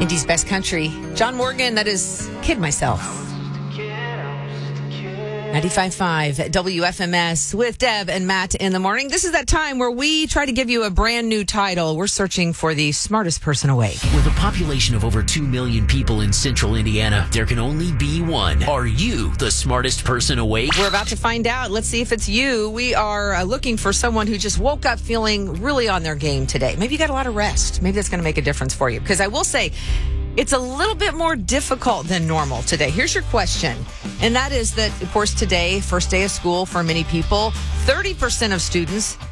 Indy's best country. John Morgan, that is Kid Myself. 95.5 WFMS with Deb and Matt in the morning. This is that time where we try to give you a brand new title. We're searching for the smartest person awake. With a population of over 2 million people in central Indiana, there can only be one. Are you the smartest person awake? We're about to find out. Let's see if it's you. We are looking for someone who just woke up feeling really on their game today. Maybe you got a lot of rest. Maybe that's going to make a difference for you. Because I will say, it's a little bit more difficult than normal today. Here's your question. And that is that, of course, today, first day of school for many people, 30% of students